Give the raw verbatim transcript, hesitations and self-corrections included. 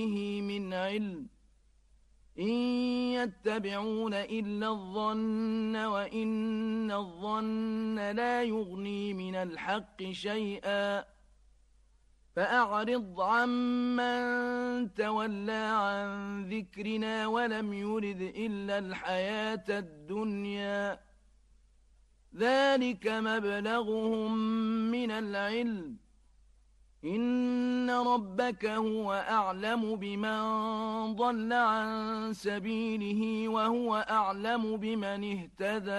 من علم إن يتبعون إلا الظن وإن الظن لا يغني من الحق شيئا فأعرض عمن تولى عن ذكرنا ولم يرد إلا الحياة الدنيا ذلك مبلغهم من العلم إن ربك هو أعلم بمن ضل عن سبيله وهو أعلم بمن اهتدى